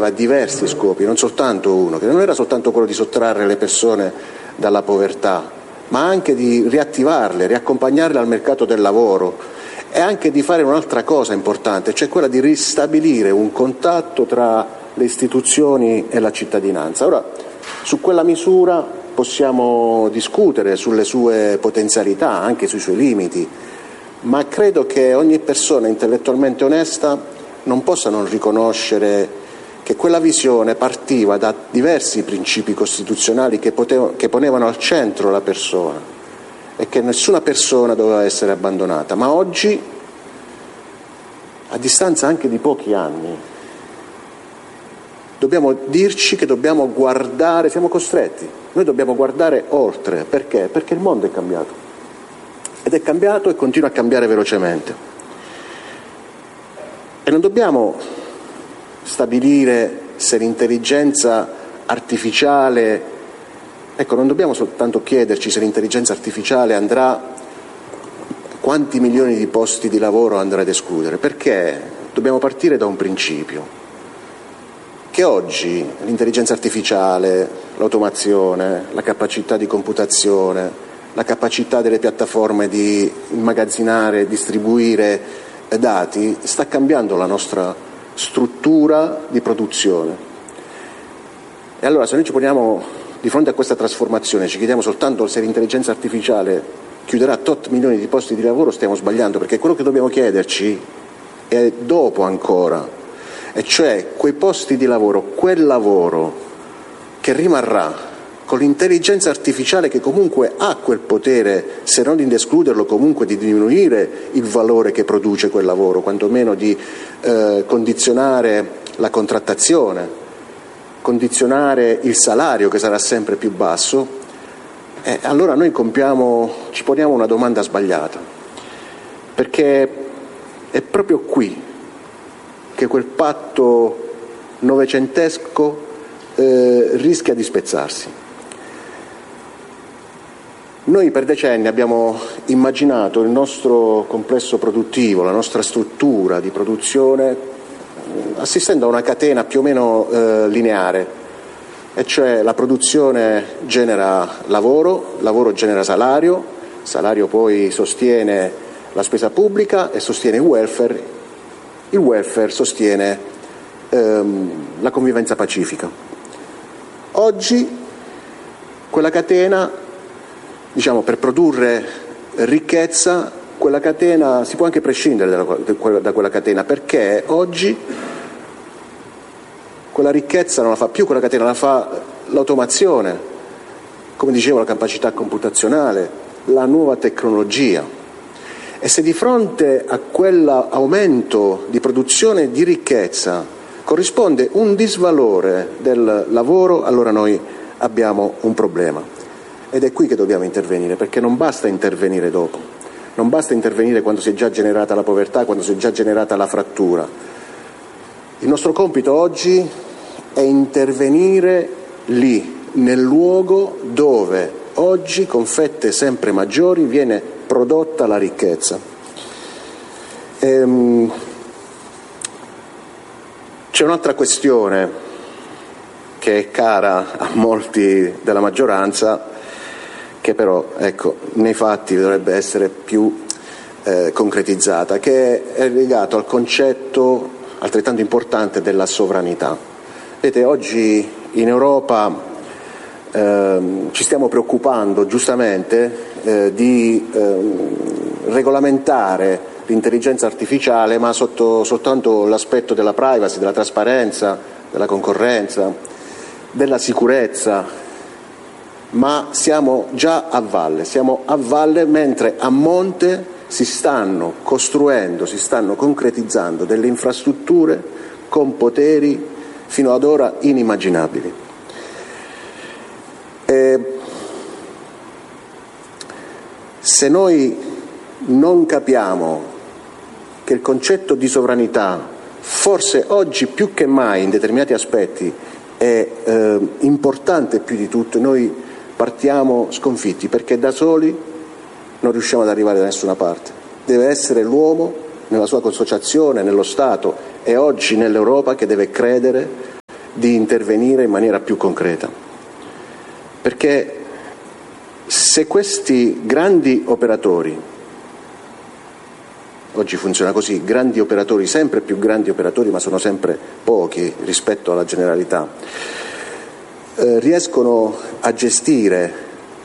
aveva diversi scopi, non soltanto uno, che non era soltanto quello di sottrarre le persone dalla povertà, ma anche di riattivarle, riaccompagnarle al mercato del lavoro e anche di fare un'altra cosa importante, cioè quella di ristabilire un contatto tra le istituzioni e la cittadinanza. Ora, su quella misura possiamo discutere sulle sue potenzialità, anche sui suoi limiti, ma credo che ogni persona intellettualmente onesta non possa non riconoscere che quella visione partiva da diversi principi costituzionali che ponevano al centro la persona e che nessuna persona doveva essere abbandonata. Ma oggi, a distanza anche di pochi anni, dobbiamo dirci che dobbiamo guardare, siamo costretti, noi dobbiamo guardare oltre. Perché? Perché il mondo è cambiato. Ed è cambiato e continua a cambiare velocemente. E non dobbiamo stabilire se l'intelligenza artificiale, non dobbiamo soltanto chiederci se l'intelligenza artificiale quanti milioni di posti di lavoro andrà ad escludere, perché dobbiamo partire da un principio, che oggi l'intelligenza artificiale, l'automazione, la capacità di computazione, la capacità delle piattaforme di immagazzinare e distribuire dati sta cambiando la nostra struttura di produzione. E allora, se noi ci poniamo di fronte a questa trasformazione, ci chiediamo soltanto se l'intelligenza artificiale chiuderà tot milioni di posti di lavoro, stiamo sbagliando, perché quello che dobbiamo chiederci è dopo ancora, e cioè quei posti di lavoro, quel lavoro che rimarrà con l'intelligenza artificiale che comunque ha quel potere, se non di escluderlo, comunque di diminuire il valore che produce quel lavoro, quantomeno di condizionare la contrattazione, condizionare il salario che sarà sempre più basso, allora noi ci poniamo una domanda sbagliata, perché è proprio qui che quel patto novecentesco rischia di spezzarsi. Noi per decenni abbiamo immaginato il nostro complesso produttivo, la nostra struttura di produzione, assistendo a una catena più o meno lineare, e cioè la produzione genera lavoro, lavoro genera salario, salario poi sostiene la spesa pubblica e sostiene il welfare sostiene la convivenza pacifica. Oggi quella catena, per produrre ricchezza, quella catena si può anche prescindere da quella catena, perché oggi quella ricchezza non la fa più quella catena, la fa l'automazione, come dicevo, la capacità computazionale, la nuova tecnologia. E se di fronte a quell'aumento di produzione di ricchezza corrisponde un disvalore del lavoro, allora noi abbiamo un problema. Ed è qui che dobbiamo intervenire, perché non basta intervenire dopo, non basta intervenire quando si è già generata la povertà, quando si è già generata la frattura. Il nostro compito oggi è intervenire lì, nel luogo dove oggi con fette sempre maggiori viene prodotta la ricchezza. C'è un'altra questione che è cara a molti della maggioranza, che però nei fatti dovrebbe essere più concretizzata, che è legato al concetto altrettanto importante della sovranità. Vedete, oggi in Europa ci stiamo preoccupando giustamente di regolamentare l'intelligenza artificiale, ma sotto soltanto l'aspetto della privacy, della trasparenza, della concorrenza, della sicurezza. Ma siamo già a valle, mentre a monte si stanno costruendo, si stanno concretizzando delle infrastrutture con poteri fino ad ora inimmaginabili. Se noi non capiamo che il concetto di sovranità, forse oggi più che mai in determinati aspetti, è importante più di tutto, noi partiamo sconfitti, perché da soli non riusciamo ad arrivare da nessuna parte. Deve essere l'uomo, nella sua consociazione, nello Stato e oggi nell'Europa, che deve credere di intervenire in maniera più concreta. Perché se questi grandi operatori, oggi funziona così, grandi operatori, sempre più grandi operatori, ma sono sempre pochi rispetto alla generalità, riescono a gestire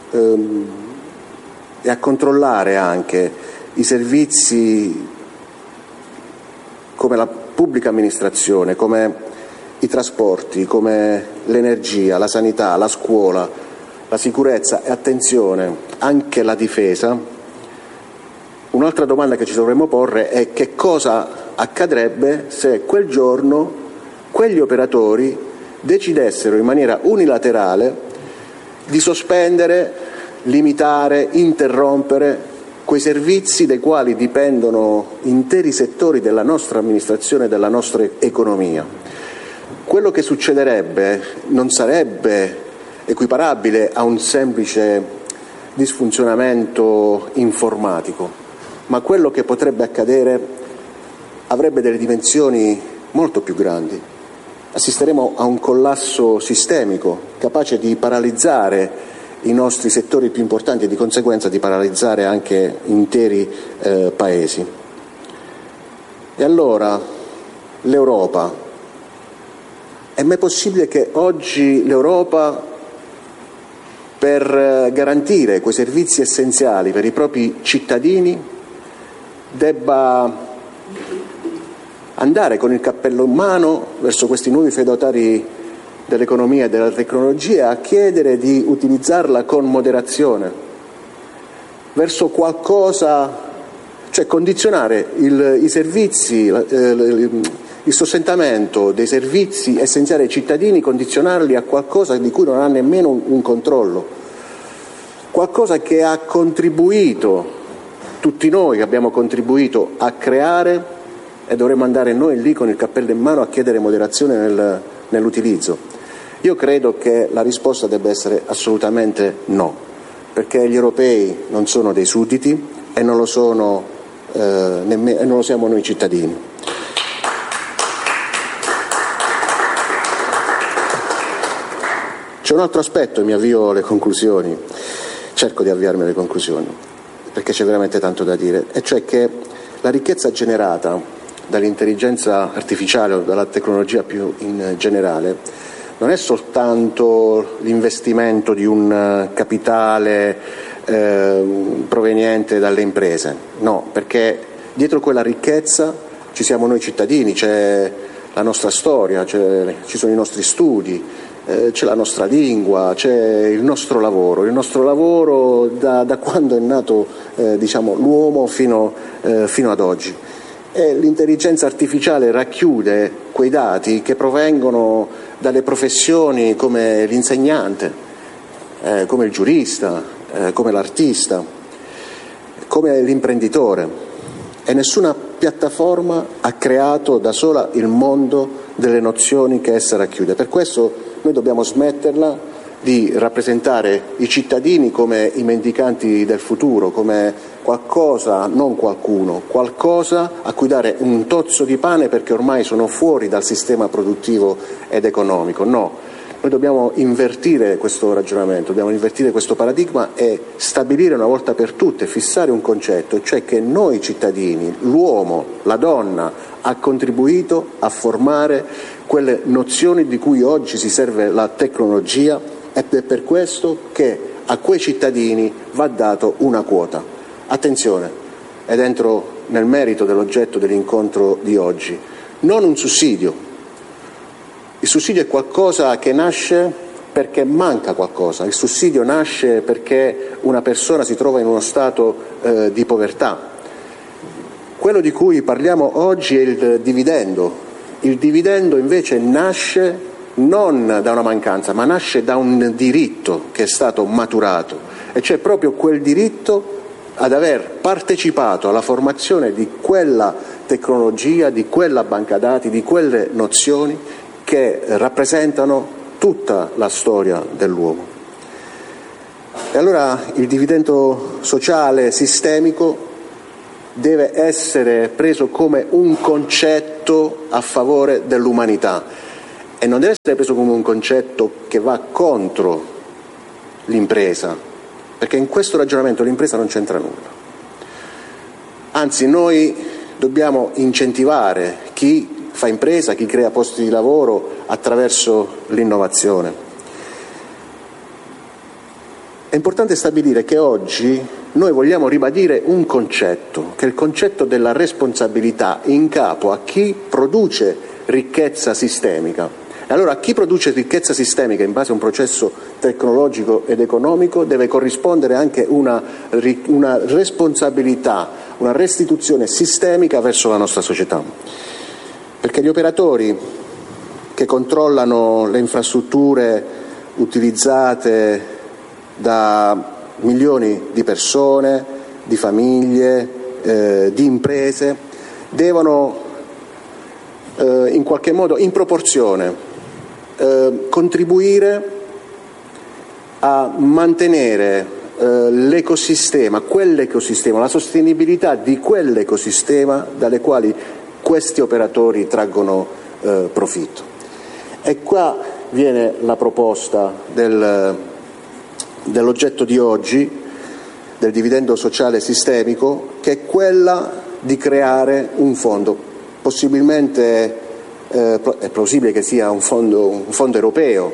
e a controllare anche i servizi come la pubblica amministrazione, come i trasporti, come l'energia, la sanità, la scuola, la sicurezza e, attenzione, anche la difesa. Un'altra domanda che ci dovremmo porre è che cosa accadrebbe se quel giorno quegli operatori decidessero in maniera unilaterale di sospendere, limitare, interrompere quei servizi dai quali dipendono interi settori della nostra amministrazione e della nostra economia. Quello che succederebbe non sarebbe equiparabile a un semplice disfunzionamento informatico, ma quello che potrebbe accadere avrebbe delle dimensioni molto più grandi. Assisteremo a un collasso sistemico capace di paralizzare i nostri settori più importanti e di conseguenza di paralizzare anche interi paesi. E allora l'Europa, è mai possibile che oggi l'Europa, per garantire quei servizi essenziali per i propri cittadini, debba andare con il cappello in mano verso questi nuovi feudatari dell'economia e della tecnologia a chiedere di utilizzarla con moderazione, verso qualcosa, cioè condizionare i servizi, il sostentamento dei servizi essenziali ai cittadini, condizionarli a qualcosa di cui non ha nemmeno un controllo, qualcosa che ha contribuito, tutti noi che abbiamo contribuito a creare, e dovremmo andare noi lì con il cappello in mano a chiedere moderazione nell'utilizzo. Io credo che la risposta debba essere assolutamente no, perché gli europei non sono dei sudditi e non lo siamo noi cittadini. C'è un altro aspetto, e mi avvio alle conclusioni, cerco di avviarmi alle conclusioni, perché c'è veramente tanto da dire, e cioè che la ricchezza generata dall'intelligenza artificiale o dalla tecnologia più in generale non è soltanto l'investimento di un capitale proveniente dalle imprese, no, perché dietro quella ricchezza ci siamo noi cittadini, c'è la nostra storia, ci sono i nostri studi, c'è la nostra lingua, c'è il nostro lavoro da quando è nato l'uomo fino ad oggi. E l'intelligenza artificiale racchiude quei dati che provengono dalle professioni come l'insegnante, come il giurista, come l'artista, come l'imprenditore, e nessuna piattaforma ha creato da sola il mondo delle nozioni che essa racchiude. Per questo noi dobbiamo smetterla di rappresentare i cittadini come i mendicanti del futuro, come qualcosa, non qualcuno, qualcosa a cui dare un tozzo di pane perché ormai sono fuori dal sistema produttivo ed economico. No, noi dobbiamo invertire questo ragionamento, dobbiamo invertire questo paradigma e stabilire una volta per tutte, fissare un concetto, cioè che noi cittadini, l'uomo, la donna, ha contribuito a formare quelle nozioni di cui oggi si serve la tecnologia, ed è per questo che a quei cittadini va dato una quota. Attenzione, ed entro nel merito dell'oggetto dell'incontro di oggi, non un sussidio. Il sussidio è qualcosa che nasce perché manca qualcosa, il sussidio nasce perché una persona si trova in uno stato di povertà. Quello di cui parliamo oggi è il dividendo. Il dividendo invece nasce non da una mancanza, ma nasce da un diritto che è stato maturato, e cioè proprio quel diritto ad aver partecipato alla formazione di quella tecnologia, di quella banca dati, di quelle nozioni che rappresentano tutta la storia dell'uomo. E allora il dividendo sociale sistemico deve essere preso come un concetto a favore dell'umanità e non deve essere preso come un concetto che va contro l'impresa, perché in questo ragionamento l'impresa non c'entra nulla. Anzi, noi dobbiamo incentivare chi fa impresa, chi crea posti di lavoro attraverso l'innovazione. È importante stabilire che oggi noi vogliamo ribadire un concetto, che è il concetto della responsabilità in capo a chi produce ricchezza sistemica. E allora a chi produce ricchezza sistemica in base a un processo tecnologico ed economico deve corrispondere anche una responsabilità, una restituzione sistemica verso la nostra società. Perché gli operatori che controllano le infrastrutture utilizzate da milioni di persone, di famiglie, di imprese, devono in qualche modo, in proporzione, contribuire a mantenere l'ecosistema, quell'ecosistema, la sostenibilità di quell'ecosistema dalle quali questi operatori traggono profitto. E qua viene la proposta dell'oggetto di oggi, del dividendo sociale sistemico, che è quella di creare un fondo. Possibilmente è plausibile che sia un fondo europeo,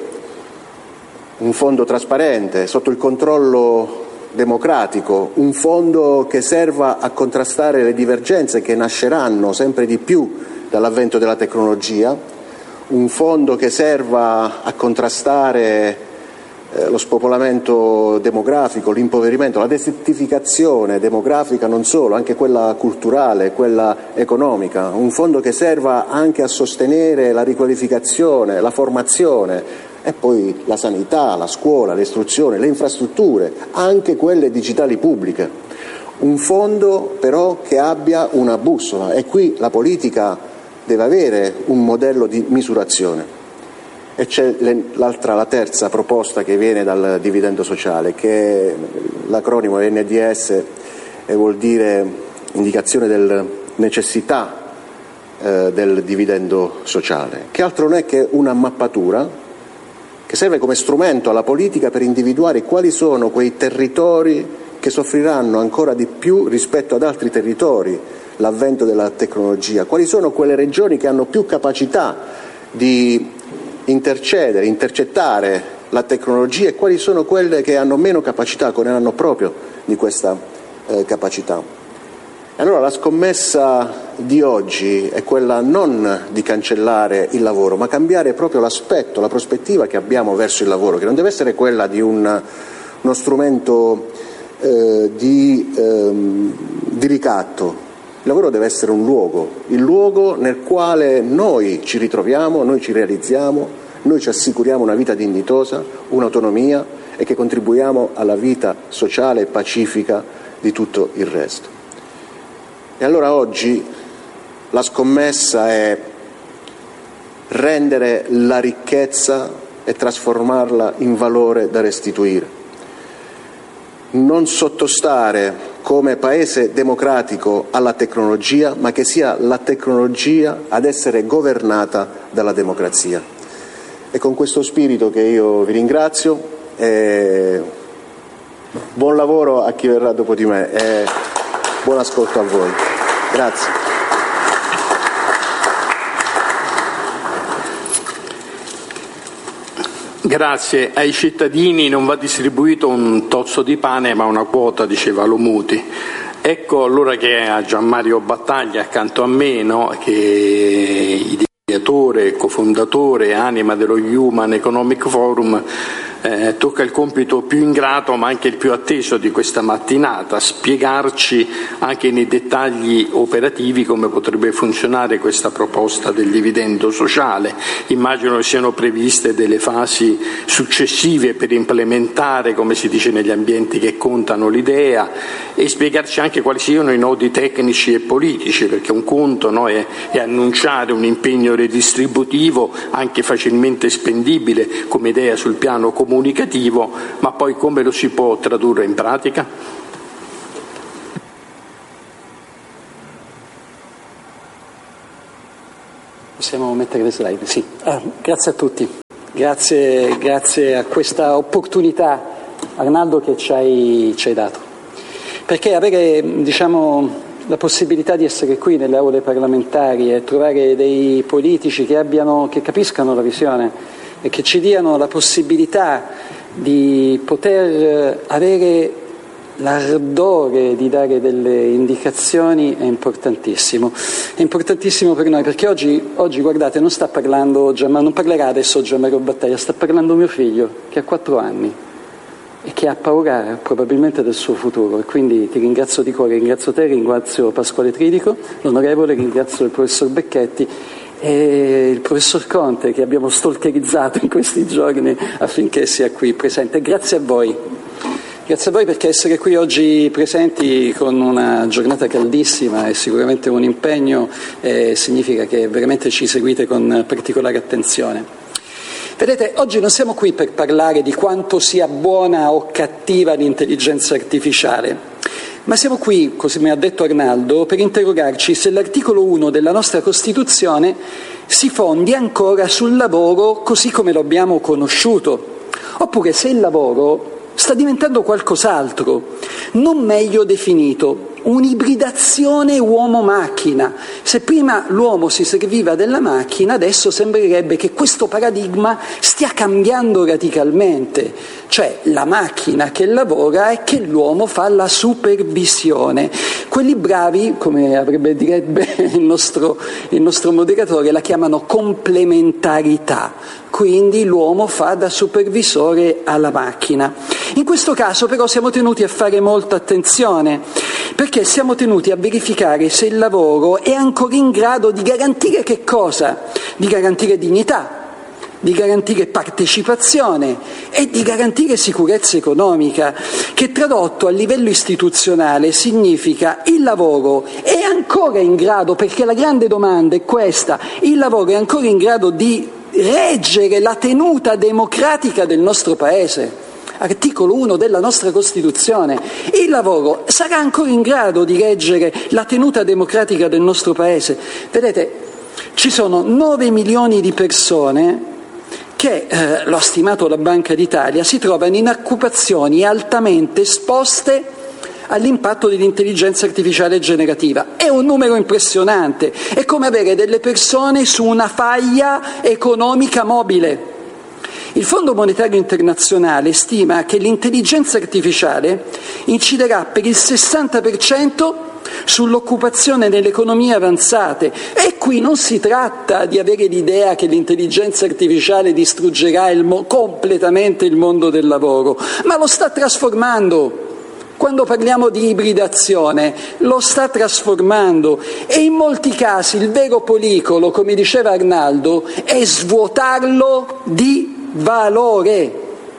un fondo trasparente, sotto il controllo democratico, un fondo che serva a contrastare le divergenze che nasceranno sempre di più dall'avvento della tecnologia, un fondo che serva a contrastare lo spopolamento demografico, l'impoverimento, la desertificazione demografica, non solo, anche quella culturale, quella economica, un fondo che serva anche a sostenere la riqualificazione, la formazione e poi la sanità, la scuola, l'istruzione, le infrastrutture, anche quelle digitali pubbliche. Un fondo però che abbia una bussola, e qui la politica deve avere un modello di misurazione. E c'è la terza proposta che viene dal dividendo sociale, che l'acronimo è NDS e vuol dire indicazione della necessità del dividendo sociale, che altro non è che una mappatura che serve come strumento alla politica per individuare quali sono quei territori che soffriranno ancora di più rispetto ad altri territori l'avvento della tecnologia, quali sono quelle regioni che hanno più capacità di intercettare la tecnologia e quali sono quelle che hanno meno capacità, che non hanno proprio di questa capacità. E allora la scommessa di oggi è quella non di cancellare il lavoro, ma cambiare proprio l'aspetto, la prospettiva che abbiamo verso il lavoro, che non deve essere quella di uno strumento di ricatto. Il lavoro deve essere un luogo, il luogo nel quale noi ci ritroviamo, noi ci realizziamo, noi ci assicuriamo una vita dignitosa, un'autonomia e che contribuiamo alla vita sociale e pacifica di tutto il resto. E allora oggi la scommessa è rendere la ricchezza e trasformarla in valore da restituire. Non sottostare come paese democratico alla tecnologia, ma che sia la tecnologia ad essere governata dalla democrazia. E con questo spirito che io vi ringrazio, buon lavoro a chi verrà dopo di me e buon ascolto a voi. Grazie. Grazie. Ai cittadini non va distribuito un tozzo di pane ma una quota, diceva Lomuti. Ecco allora che a Gianmario Battaglia accanto a me, no, che ideatore, cofondatore, anima dello Human Economic Forum, tocca il compito più ingrato ma anche il più atteso di questa mattinata, spiegarci anche nei dettagli operativi come potrebbe funzionare questa proposta del dividendo sociale. Immagino che siano previste delle fasi successive per implementare, come si dice negli ambienti che contano, l'idea, e spiegarci anche quali siano i nodi tecnici e politici, perché un conto, no, è annunciare un impegno redistributivo anche facilmente spendibile come idea sul piano comunicativo, ma poi come lo si può tradurre in pratica? Sì. Possiamo mettere le slide? Sì. Grazie a tutti. Grazie a questa opportunità, Arnaldo, che ci hai dato. Perché avere, la possibilità di essere qui nelle aule parlamentari e trovare dei politici che capiscano la visione e che ci diano la possibilità di poter avere l'ardore di dare delle indicazioni è importantissimo per noi, perché oggi guardate, non parlerà adesso Gianmario Battaglia, sta parlando mio figlio che ha 4 anni e che ha paura probabilmente del suo futuro, e quindi ti ringrazio di cuore, ringrazio te, ringrazio Pasquale Tridico, l'onorevole, ringrazio il professor Becchetti e il professor Conte, che abbiamo stalkerizzato in questi giorni affinché sia qui presente. Grazie a voi perché essere qui oggi presenti con una giornata caldissima è sicuramente un impegno, significa che veramente ci seguite con particolare attenzione. Vedete, oggi non siamo qui per parlare di quanto sia buona o cattiva l'intelligenza artificiale, ma siamo qui, come ha detto Arnaldo, per interrogarci se l'articolo 1 della nostra Costituzione si fondi ancora sul lavoro così come lo abbiamo conosciuto, oppure se il lavoro sta diventando qualcos'altro, non meglio definito, un'ibridazione uomo-macchina. Se prima l'uomo si serviva della macchina, adesso sembrerebbe che questo paradigma stia cambiando radicalmente, cioè la macchina che lavora e che l'uomo fa la supervisione. Quelli bravi, come direbbe il nostro moderatore, la chiamano complementarità, quindi l'uomo fa da supervisore alla macchina. In questo caso però siamo tenuti a fare molta attenzione, perché siamo tenuti a verificare se il lavoro è ancora in grado di garantire che cosa? Di garantire dignità, di garantire partecipazione e di garantire sicurezza economica, che tradotto a livello istituzionale significa il lavoro è ancora in grado, perché la grande domanda è questa, il lavoro è ancora in grado di reggere la tenuta democratica del nostro Paese? Articolo 1 della nostra Costituzione. Il lavoro sarà ancora in grado di reggere la tenuta democratica del nostro Paese? Vedete, ci sono 9 milioni di persone che, lo ha stimato la Banca d'Italia, si trovano in occupazioni altamente esposte all'impatto dell'intelligenza artificiale generativa. È un numero impressionante, è come avere delle persone su una faglia economica mobile. Il Fondo Monetario Internazionale stima che l'intelligenza artificiale inciderà per il 60% sull'occupazione nelle economie avanzate, e qui non si tratta di avere l'idea che l'intelligenza artificiale distruggerà completamente il mondo del lavoro, ma lo sta trasformando. Quando parliamo di ibridazione, lo sta trasformando, e in molti casi il vero pericolo, come diceva Arnaldo, è svuotarlo di valore.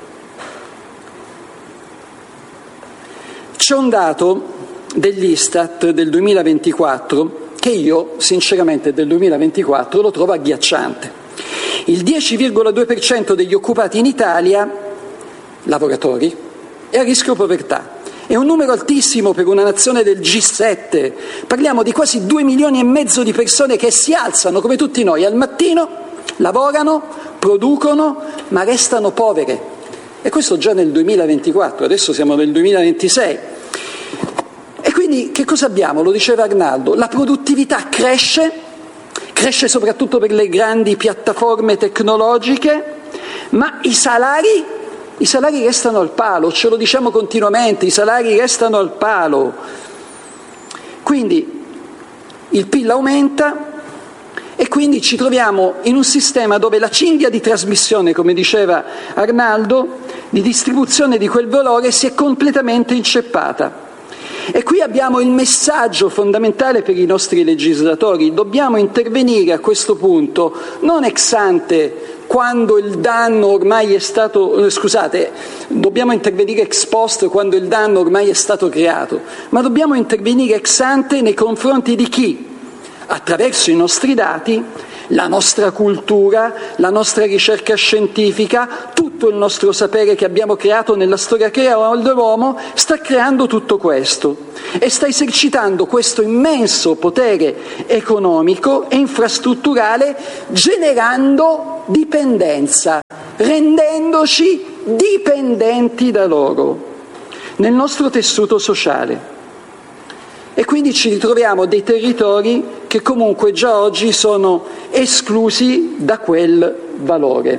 C'è un dato dell'Istat del 2024 che io, sinceramente, del 2024 lo trovo agghiacciante. Il 10,2% degli occupati in Italia, lavoratori, è a rischio povertà. È un numero altissimo per una nazione del G7. Parliamo di quasi 2,5 milioni di persone che si alzano, come tutti noi, al mattino, lavorano, producono, ma restano povere. E questo già nel 2024, adesso siamo nel 2026. E quindi che cosa abbiamo? Lo diceva Arnaldo, la produttività cresce soprattutto per le grandi piattaforme tecnologiche, ma i salari restano al palo, ce lo diciamo continuamente, i salari restano al palo. Quindi il PIL aumenta e quindi ci troviamo in un sistema dove la cinghia di trasmissione, come diceva Arnaldo, di distribuzione di quel valore si è completamente inceppata. E qui abbiamo il messaggio fondamentale per i nostri legislatori: dobbiamo intervenire a questo punto non ex ante, quando il danno ormai è stato, dobbiamo intervenire ex post quando il danno ormai è stato creato, ma dobbiamo intervenire ex ante nei confronti di chi, attraverso i nostri dati, la nostra cultura, la nostra ricerca scientifica, tutto il nostro sapere che abbiamo creato nella storia dell'uomo sta creando tutto questo e sta esercitando questo immenso potere economico e infrastrutturale, generando dipendenza, rendendoci dipendenti da loro nel nostro tessuto sociale. E quindi ci ritroviamo dei territori che comunque già oggi sono esclusi da quel valore.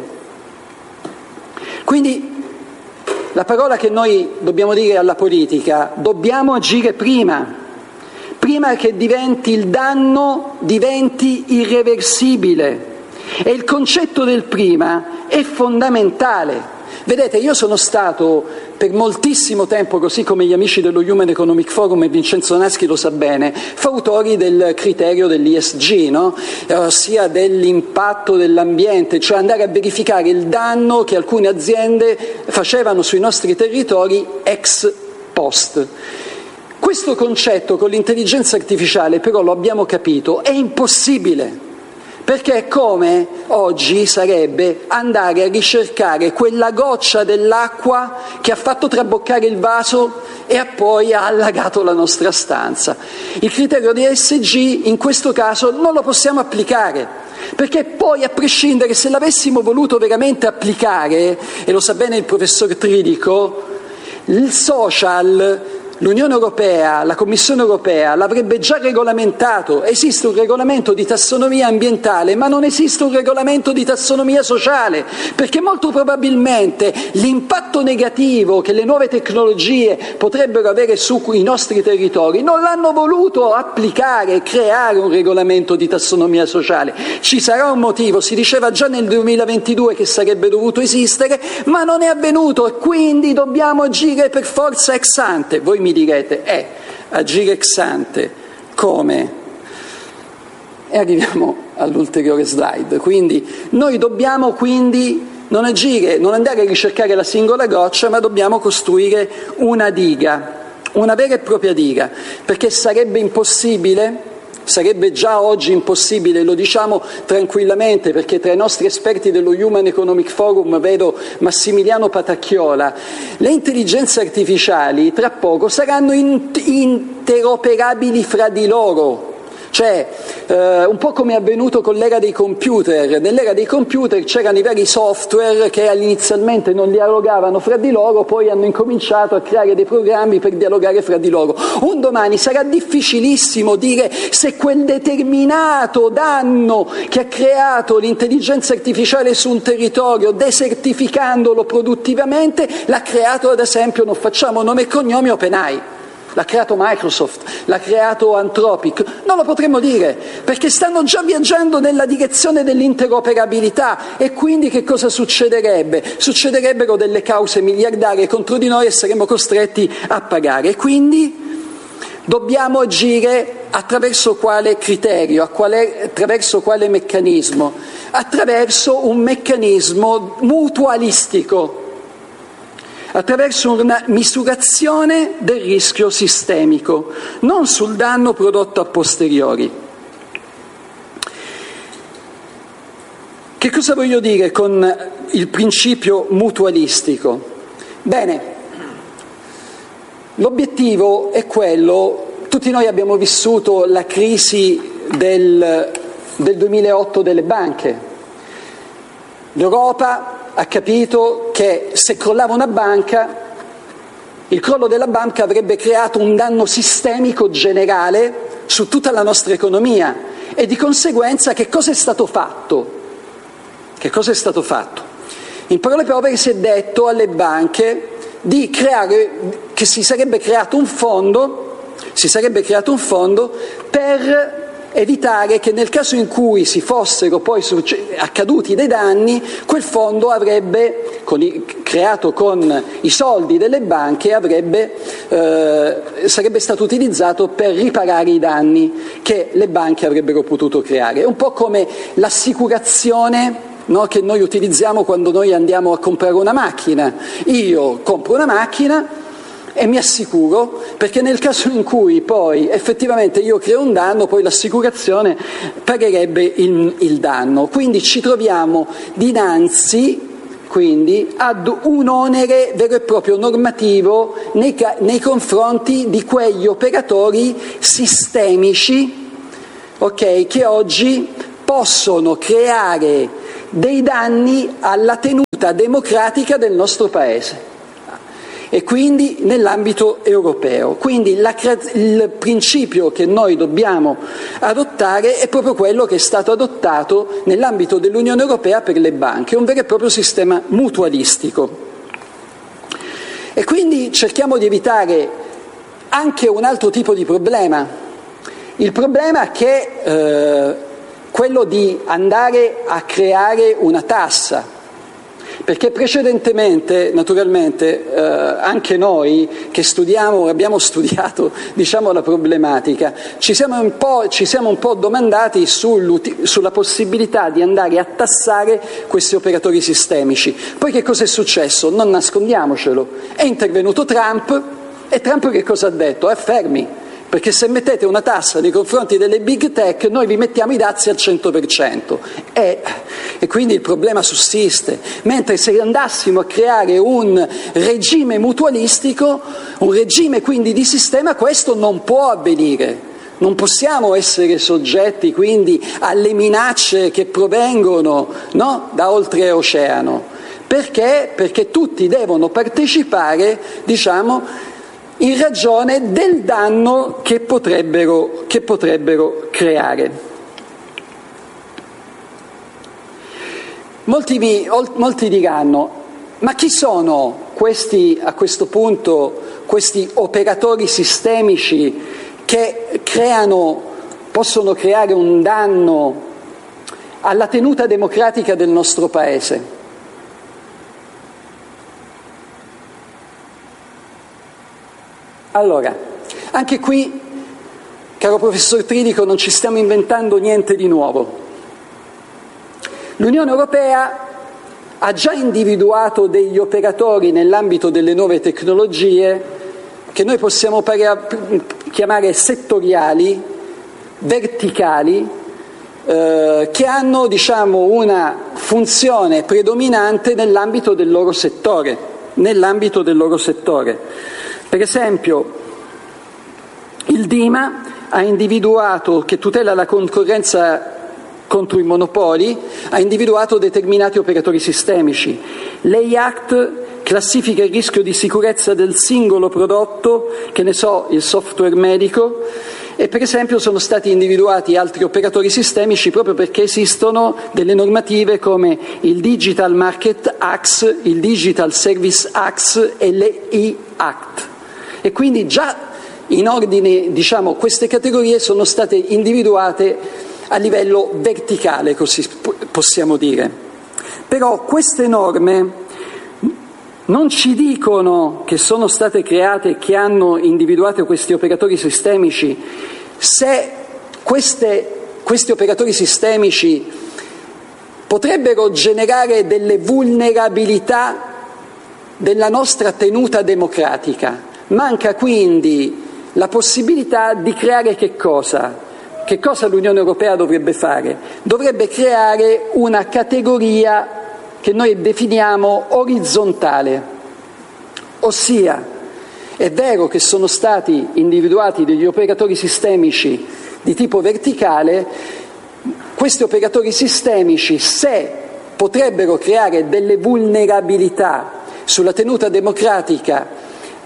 Quindi la parola che noi dobbiamo dire alla politica: dobbiamo agire prima che il danno diventi irreversibile. E il concetto del prima è fondamentale. Vedete, io sono stato per moltissimo tempo, così come gli amici dello Human Economic Forum e Vincenzo Naschi lo sa bene, fautori del criterio dell'ESG, no? Ossia dell'impatto dell'ambiente, cioè andare a verificare il danno che alcune aziende facevano sui nostri territori ex post. Questo concetto con l'intelligenza artificiale, però, lo abbiamo capito, è impossibile. Perché è come oggi sarebbe andare a ricercare quella goccia dell'acqua che ha fatto traboccare il vaso e poi ha allagato la nostra stanza. Il criterio di ESG in questo caso non lo possiamo applicare, perché poi, a prescindere, se l'avessimo voluto veramente applicare, e lo sa bene il professor Tridico, il social, l'Unione Europea, la Commissione Europea l'avrebbe già regolamentato. Esiste un regolamento di tassonomia ambientale, ma non esiste un regolamento di tassonomia sociale, perché molto probabilmente l'impatto negativo che le nuove tecnologie potrebbero avere sui nostri territori non l'hanno voluto applicare e creare un regolamento di tassonomia sociale. Ci sarà un motivo, si diceva già nel 2022 che sarebbe dovuto esistere, ma non è avvenuto, e quindi dobbiamo agire per forza ex ante. Voi mi direte, agire ex ante, come? E arriviamo all'ulteriore slide. Quindi noi dobbiamo non andare a ricercare la singola goccia, ma dobbiamo costruire una diga, una vera e propria diga, perché sarebbe impossibile. Sarebbe già oggi impossibile, lo diciamo tranquillamente, perché tra i nostri esperti dello Human Economic Forum vedo Massimiliano Patacchiola. Le intelligenze artificiali tra poco saranno interoperabili fra di loro. Cioè, un po' come è avvenuto con l'era dei computer. Nell'era dei computer c'erano i vari software che inizialmente non dialogavano fra di loro, poi hanno incominciato a creare dei programmi per dialogare fra di loro. Un domani sarà difficilissimo dire se quel determinato danno che ha creato l'intelligenza artificiale su un territorio, desertificandolo produttivamente, l'ha creato, ad esempio, non facciamo nome e cognome, OpenAI. L'ha creato Microsoft, l'ha creato Anthropic. Non lo potremmo dire, perché stanno già viaggiando nella direzione dell'interoperabilità, e quindi che cosa succederebbe? Succederebbero delle cause miliardarie contro di noi e saremmo costretti a pagare. E quindi dobbiamo agire attraverso quale criterio, attraverso quale meccanismo? Attraverso un meccanismo mutualistico, attraverso una misurazione del rischio sistemico, non sul danno prodotto a posteriori. Che cosa voglio dire con il principio mutualistico? Bene, l'obiettivo è quello, tutti noi abbiamo vissuto la crisi del 2008 delle banche. L'Europa ha capito che se crollava una banca, il crollo della banca avrebbe creato un danno sistemico generale su tutta la nostra economia, e di conseguenza che cosa è stato fatto? Che cosa è stato fatto? In parole povere si è detto alle banche che si sarebbe creato un fondo per evitare che nel caso in cui si fossero poi accaduti dei danni, quel fondo avrebbe, creato con i soldi delle banche, sarebbe stato utilizzato per riparare i danni che le banche avrebbero potuto creare. È un po' come l'assicurazione, no, che noi utilizziamo quando noi andiamo a comprare una macchina. Io compro una macchina, e mi assicuro, perché nel caso in cui poi effettivamente io creo un danno, poi l'assicurazione pagherebbe il danno. Quindi ci troviamo dinanzi ad un onere vero e proprio normativo nei confronti di quegli operatori sistemici, che oggi possono creare dei danni alla tenuta democratica del nostro Paese e quindi nell'ambito europeo. Quindi il principio che noi dobbiamo adottare è proprio quello che è stato adottato nell'ambito dell'Unione Europea per le banche, un vero e proprio sistema mutualistico. E quindi cerchiamo di evitare anche un altro tipo di problema. Il problema che quello di andare a creare una tassa, perché precedentemente, naturalmente, anche noi che abbiamo studiato, la problematica, ci siamo un po' domandati sulla possibilità di andare a tassare questi operatori sistemici. Poi che cosa è successo? Non nascondiamocelo. È intervenuto Trump, e Trump che cosa ha detto? Fermi! Perché se mettete una tassa nei confronti delle big tech, noi vi mettiamo i dazi al 100%. E quindi il problema sussiste. Mentre se andassimo a creare un regime mutualistico, un regime quindi di sistema, questo non può avvenire. Non possiamo essere soggetti quindi alle minacce che provengono, no, da oltreoceano. Perché? Perché tutti devono partecipare, in ragione del danno che potrebbero creare. Molti diranno: ma chi sono questi, a questo punto, questi operatori sistemici che possono creare un danno alla tenuta democratica del nostro Paese? Allora, anche qui, caro professor Tridico, non ci stiamo inventando niente di nuovo. L'Unione Europea ha già individuato degli operatori nell'ambito delle nuove tecnologie che noi possiamo chiamare settoriali, verticali, che hanno, una funzione predominante nell'ambito del loro settore. Per esempio, il DIMA ha individuato, che tutela la concorrenza contro i monopoli, ha individuato determinati operatori sistemici. L'EIACT classifica il rischio di sicurezza del singolo prodotto, il software medico, e per esempio sono stati individuati altri operatori sistemici proprio perché esistono delle normative come il Digital Market Act, il Digital Service Act e l'EI-Act. E quindi già in ordine, queste categorie sono state individuate a livello verticale, così possiamo dire. Però queste norme non ci dicono che sono state create e che hanno individuato questi operatori sistemici se questi operatori sistemici potrebbero generare delle vulnerabilità della nostra tenuta democratica. Manca quindi la possibilità di creare che cosa? Che cosa l'Unione Europea dovrebbe fare? Dovrebbe creare una categoria che noi definiamo orizzontale, ossia è vero che sono stati individuati degli operatori sistemici di tipo verticale, questi operatori sistemici, se potrebbero creare delle vulnerabilità sulla tenuta democratica,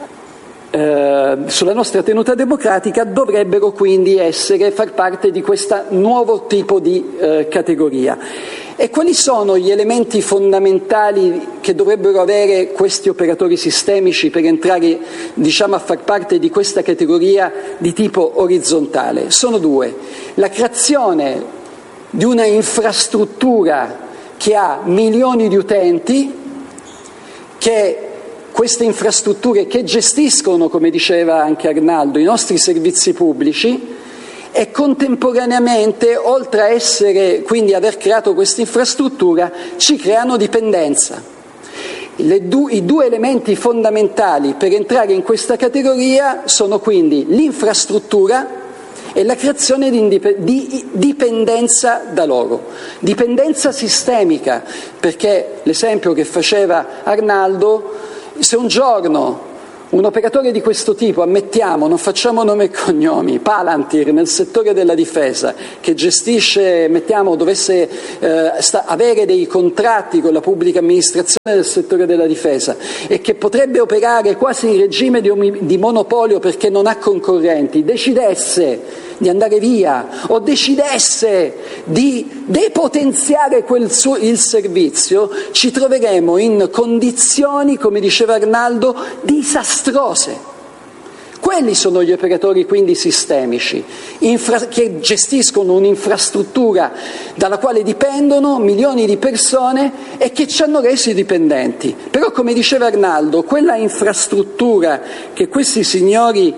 sulla nostra tenuta democratica, dovrebbero quindi far parte di questo nuovo tipo di categoria. E quali sono gli elementi fondamentali che dovrebbero avere questi operatori sistemici per entrare, a far parte di questa categoria di tipo orizzontale? Sono due: la creazione di una infrastruttura che ha milioni di utenti, che queste infrastrutture che gestiscono, come diceva anche Arnaldo, i nostri servizi pubblici, e contemporaneamente, oltre a essere, quindi aver creato questa infrastruttura, ci creano dipendenza. I due elementi fondamentali per entrare in questa categoria sono quindi l'infrastruttura e la creazione di dipendenza da loro, dipendenza sistemica, perché l'esempio che faceva Arnaldo, se un giorno un operatore di questo tipo, ammettiamo, non facciamo nome e cognomi, Palantir nel settore della difesa, che gestisce, dovesse avere dei contratti con la pubblica amministrazione del settore della difesa e che potrebbe operare quasi in regime di monopolio perché non ha concorrenti, decidesse di andare via o decidesse di depotenziare il servizio, ci troveremo in condizioni, come diceva Arnaldo, disastrose. Quelli sono gli operatori quindi sistemici, che gestiscono un'infrastruttura dalla quale dipendono milioni di persone e che ci hanno resi dipendenti. Però, come diceva Arnaldo, quella infrastruttura che questi signori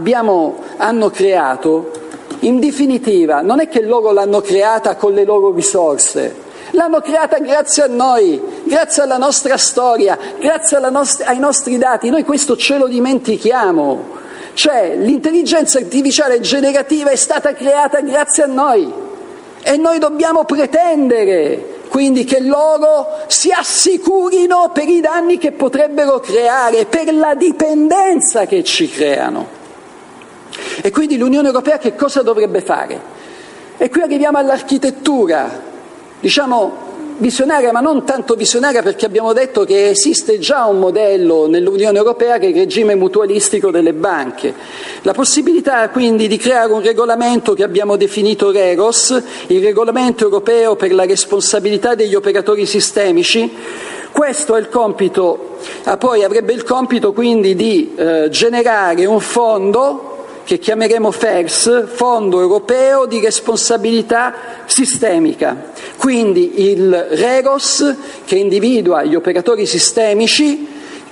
hanno creato, in definitiva, non è che loro l'hanno creata con le loro risorse, l'hanno creata grazie a noi, grazie alla nostra storia, grazie ai nostri dati. Noi questo ce lo dimentichiamo. Cioè, l'intelligenza artificiale generativa è stata creata grazie a noi e noi dobbiamo pretendere quindi che loro si assicurino per i danni che potrebbero creare, per la dipendenza che ci creano. E quindi l'Unione Europea che cosa dovrebbe fare? E qui arriviamo all'architettura, visionaria, ma non tanto visionaria, perché abbiamo detto che esiste già un modello nell'Unione Europea che è il regime mutualistico delle banche. La possibilità quindi di creare un regolamento che abbiamo definito REGOS, il regolamento europeo per la responsabilità degli operatori sistemici. Questo è il compito, poi avrebbe il compito quindi di generare un fondo che chiameremo FERS, Fondo Europeo di Responsabilità Sistemica. Quindi il REGOS che individua gli operatori sistemici,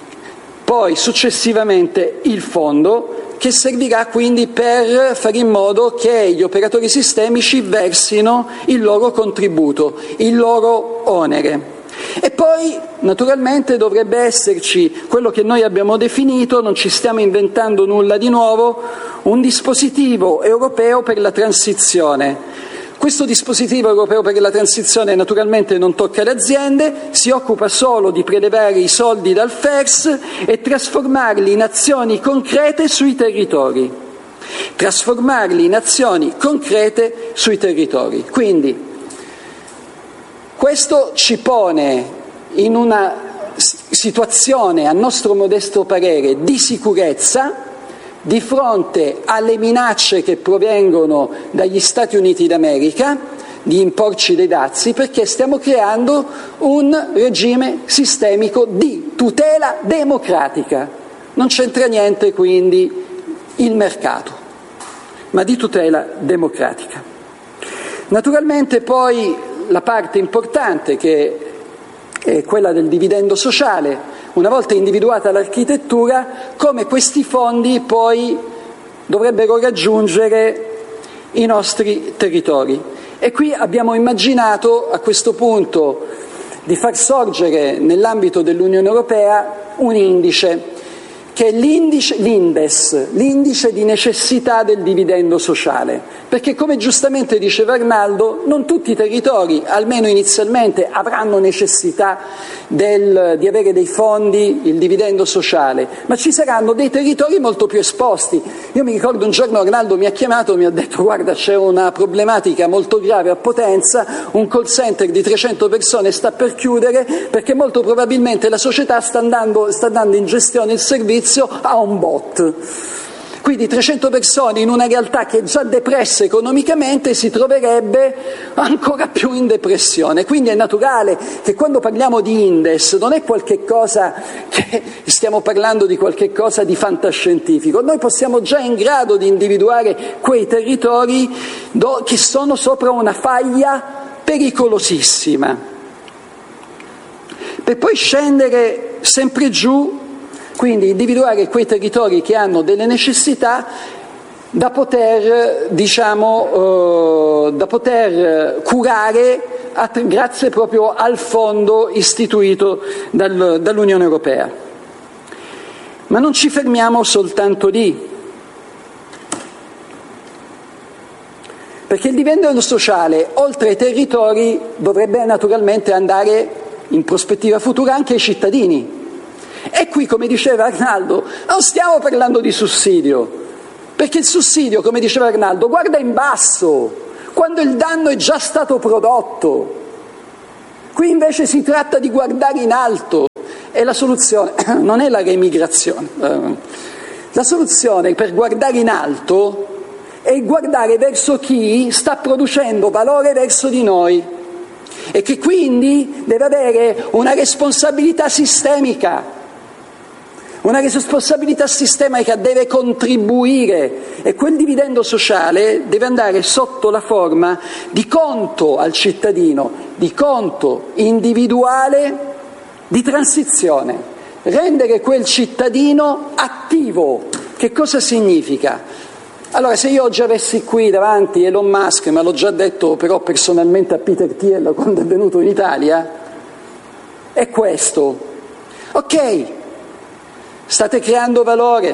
poi successivamente il fondo che servirà quindi per fare in modo che gli operatori sistemici versino il loro contributo, il loro onere. E poi naturalmente dovrebbe esserci quello che noi abbiamo definito, non ci stiamo inventando nulla di nuovo, un dispositivo europeo per la transizione. Questo dispositivo europeo per la transizione naturalmente non tocca le aziende, si occupa solo di prelevare i soldi dal FERS e trasformarli in azioni concrete sui territori. Quindi questo ci pone in una situazione, a nostro modesto parere, di sicurezza di fronte alle minacce che provengono dagli Stati Uniti d'America di imporci dei dazi, perché stiamo creando un regime sistemico di tutela democratica. Non c'entra niente quindi il mercato, ma di tutela democratica. Naturalmente poi la parte importante, che è quella del dividendo sociale, una volta individuata l'architettura, come questi fondi poi dovrebbero raggiungere i nostri territori. E qui abbiamo immaginato a questo punto di far sorgere nell'ambito dell'Unione Europea un indice, che è l'indice di necessità del dividendo sociale, perché come giustamente diceva Arnaldo, non tutti i territori, almeno inizialmente, avranno necessità di avere dei fondi, il dividendo sociale, ma ci saranno dei territori molto più esposti. Io mi ricordo un giorno Arnaldo mi ha chiamato e mi ha detto: guarda, c'è una problematica molto grave a Potenza, un call center di 300 persone sta per chiudere perché molto probabilmente la società sta dando in gestione il servizio a un bot. Quindi 300 persone in una realtà che è già depressa economicamente si troverebbe ancora più in depressione. Quindi è naturale che quando parliamo di Indes non è qualche cosa che stiamo parlando di qualche cosa di fantascientifico. Noi possiamo già in grado di individuare quei territori che sono sopra una faglia pericolosissima, per poi scendere sempre giù. Quindi individuare quei territori che hanno delle necessità da poter curare grazie proprio al fondo istituito dall'Unione Europea. Ma non ci fermiamo soltanto lì, perché il dividendo sociale, oltre ai territori, dovrebbe naturalmente andare in prospettiva futura anche ai cittadini. E qui, come diceva Arnaldo, non stiamo parlando di sussidio, perché il sussidio, come diceva Arnaldo, guarda in basso, quando il danno è già stato prodotto. Qui invece si tratta di guardare in alto, e la soluzione non è la reemigrazione. La soluzione per guardare in alto è guardare verso chi sta producendo valore verso di noi e che quindi deve avere una responsabilità sistemica. Una responsabilità sistemica deve contribuire, e quel dividendo sociale deve andare sotto la forma di conto al cittadino, di conto individuale di transizione, rendere quel cittadino attivo. Che cosa significa? Allora, se io oggi avessi qui davanti Elon Musk, ma l'ho già detto però personalmente a Peter Thiel quando è venuto in Italia, è questo. Ok, state creando valore.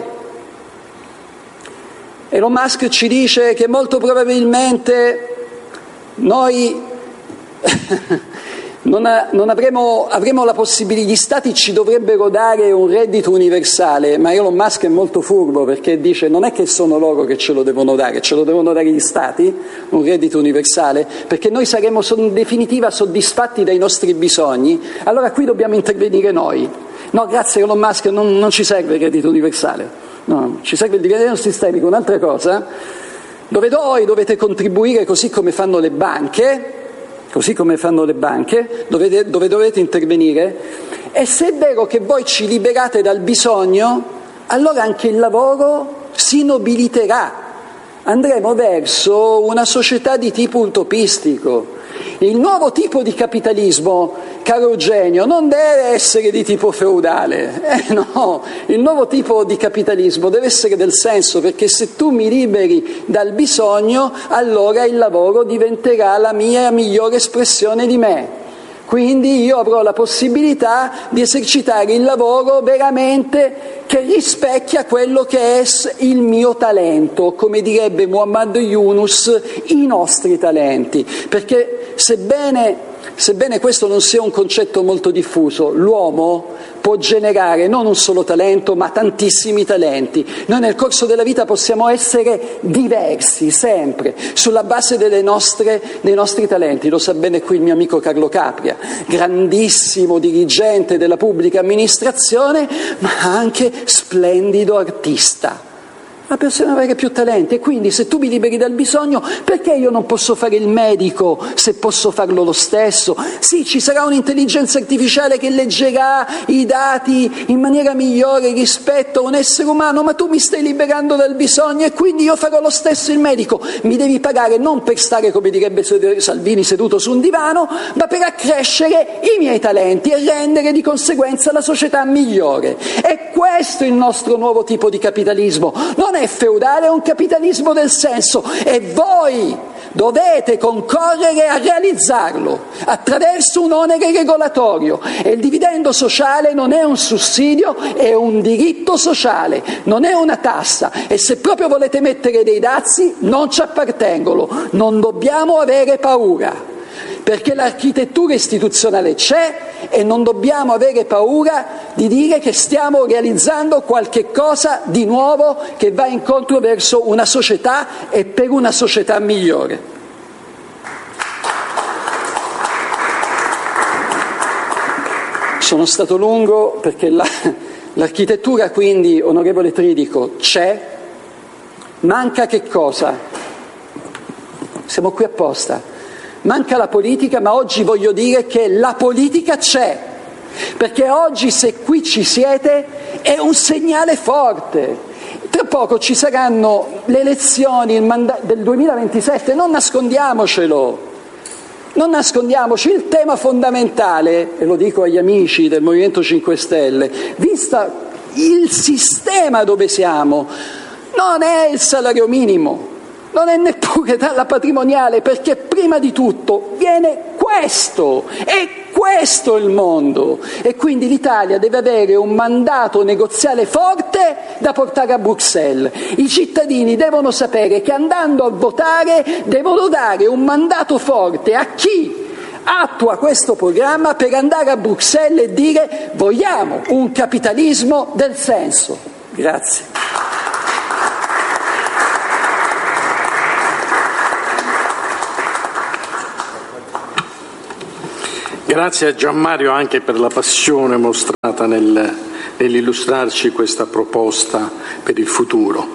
Elon Musk ci dice che molto probabilmente noi avremo la possibilità, gli stati ci dovrebbero dare un reddito universale, ma Elon Musk è molto furbo perché dice non è che sono loro che ce lo devono dare, ce lo devono dare gli stati, un reddito universale, perché noi saremo in definitiva soddisfatti dai nostri bisogni, allora qui dobbiamo intervenire noi. No, grazie Elon Musk, non ci serve il reddito universale, no, ci serve il dividendo sistemico, un'altra cosa, dove voi dovete contribuire così come fanno le banche, dove dovete intervenire, e se è vero che voi ci liberate dal bisogno, allora anche il lavoro si nobiliterà, andremo verso una società di tipo utopistico. Il nuovo tipo di capitalismo, caro Eugenio, non deve essere di tipo feudale, no, il nuovo tipo di capitalismo deve essere del senso, perché se tu mi liberi dal bisogno, allora il lavoro diventerà la mia migliore espressione di me. Quindi io avrò la possibilità di esercitare il lavoro veramente che rispecchia quello che è il mio talento, come direbbe Muhammad Yunus, i nostri talenti. Perché sebbene questo non sia un concetto molto diffuso, l'uomo può generare non un solo talento, ma tantissimi talenti. Noi nel corso della vita possiamo essere diversi, sempre, sulla base dei nostri talenti. Lo sa bene qui il mio amico Carlo Capria, grandissimo dirigente della pubblica amministrazione, ma anche splendido artista. La persona avere più talenti, e quindi se tu mi liberi dal bisogno, perché io non posso fare il medico se posso farlo lo stesso? Sì, ci sarà un'intelligenza artificiale che leggerà i dati in maniera migliore rispetto a un essere umano, ma tu mi stai liberando dal bisogno e quindi io farò lo stesso il medico. Mi devi pagare non per stare, come direbbe Salvini, seduto su un divano, ma per accrescere i miei talenti e rendere di conseguenza la società migliore. E questo è il nostro nuovo tipo di capitalismo. Non è feudale, è un capitalismo del senso, e voi dovete concorrere a realizzarlo attraverso un onere regolatorio. E il dividendo sociale non è un sussidio, è un diritto sociale, non è una tassa, e se proprio volete mettere dei dazi non ci appartengono. Non dobbiamo avere paura, perché l'architettura istituzionale c'è, e non dobbiamo avere paura di dire che stiamo realizzando qualche cosa di nuovo che va incontro verso una società e per una società migliore. Sono stato lungo perché l'architettura, quindi, onorevole Tridico, c'è, manca che cosa? Siamo qui apposta. Manca la politica, ma oggi voglio dire che la politica c'è, perché oggi se qui ci siete è un segnale forte. Tra poco ci saranno le elezioni del 2027, non nascondiamocelo, il tema fondamentale, e lo dico agli amici del Movimento 5 Stelle, vista il sistema dove siamo, non è il salario minimo, non è neppure la patrimoniale, perché prima di tutto viene questo il mondo, e quindi l'Italia deve avere un mandato negoziale forte da portare a Bruxelles. I cittadini devono sapere che andando a votare devono dare un mandato forte a chi attua questo programma per andare a Bruxelles e dire: vogliamo un capitalismo del senso. Grazie. Grazie a Gianmario anche per la passione mostrata nell'illustrarci questa proposta per il futuro.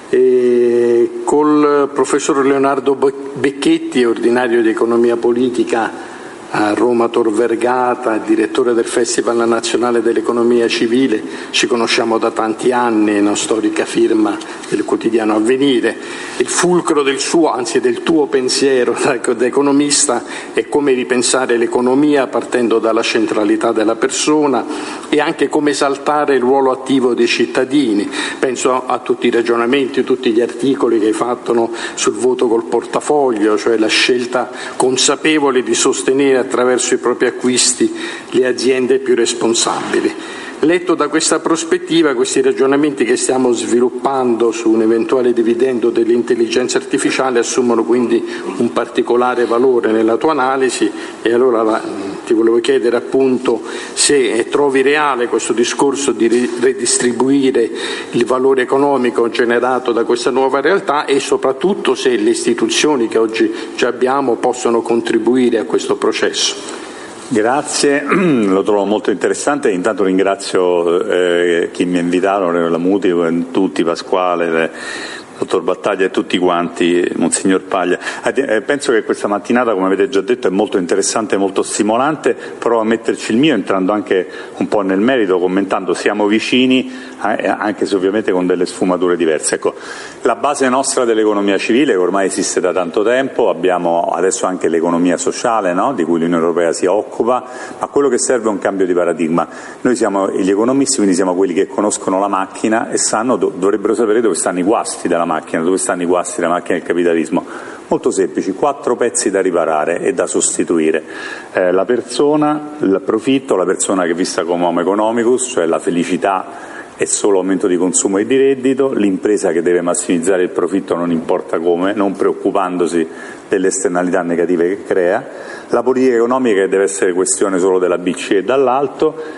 Col professor Leonardo Becchetti, ordinario di economia politica a Roma Tor Vergata, direttore del Festival Nazionale dell'Economia Civile, ci conosciamo da tanti anni, una storica firma del quotidiano Avvenire. Il fulcro del suo, anzi del tuo pensiero da economista è come ripensare l'economia partendo dalla centralità della persona e anche come esaltare il ruolo attivo dei cittadini. Penso a tutti i ragionamenti, tutti gli articoli che hai fatto sul voto col portafoglio, cioè la scelta consapevole di sostenere attraverso i propri acquisti le aziende più responsabili. Letto da questa prospettiva, questi ragionamenti che stiamo sviluppando su un eventuale dividendo dell'intelligenza artificiale assumono quindi un particolare valore nella tua analisi, e allora ti volevo chiedere appunto se trovi reale questo discorso di redistribuire il valore economico generato da questa nuova realtà, e soprattutto se le istituzioni che oggi già abbiamo possono contribuire a questo processo. Grazie, lo trovo molto interessante. Intanto ringrazio chi mi ha invitato, la Muti, tutti, Pasquale, dottor Battaglia e tutti quanti, Monsignor Paglia. Penso che questa mattinata, come avete già detto, è molto interessante, molto stimolante. Provo a metterci il mio, entrando anche un po' nel merito, commentando. Siamo vicini, anche se ovviamente con delle sfumature diverse. Ecco, la base nostra dell'economia civile, che ormai esiste da tanto tempo, abbiamo adesso anche l'economia sociale, no? Di cui l'Unione Europea si occupa, ma quello che serve è un cambio di paradigma. Noi siamo gli economisti, quindi siamo quelli che conoscono la macchina e dovrebbero sapere dove stanno i guasti della macchina, dove stanno i guasti della macchina del capitalismo. Molto semplici, 4 pezzi da riparare e da sostituire. La persona, il profitto, la persona che è vista come homo economicus, cioè la felicità è solo aumento di consumo e di reddito, l'impresa che deve massimizzare il profitto non importa come, non preoccupandosi delle esternalità negative che crea, la politica economica che deve essere questione solo della BCE dall'alto,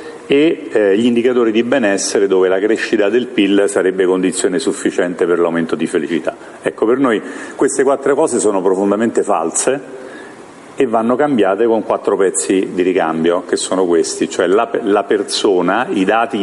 e gli indicatori di benessere dove la crescita del PIL sarebbe condizione sufficiente per l'aumento di felicità. Ecco, per noi queste 4 cose sono profondamente false e vanno cambiate con 4 pezzi di ricambio, che sono questi, cioè la persona, i dati,